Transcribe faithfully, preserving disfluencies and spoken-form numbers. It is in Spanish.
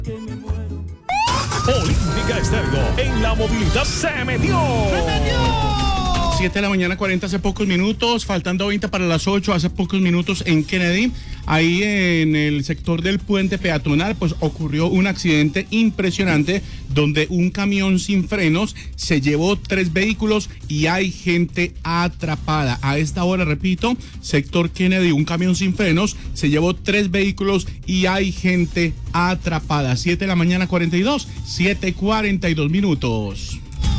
Olímpica Estéreo en la movilidad se metió. ¡Se metió! siete de la mañana, cuarenta, hace pocos minutos, faltando veinte para las ocho, hace pocos minutos en Kennedy, ahí en el sector del puente peatonal, pues ocurrió un accidente impresionante donde un camión sin frenos se llevó tres vehículos y hay gente atrapada. A esta hora, repito, sector Kennedy, un camión sin frenos se llevó tres vehículos y hay gente atrapada. siete de la mañana, cuarenta y dos, siete cuarenta y dos minutos.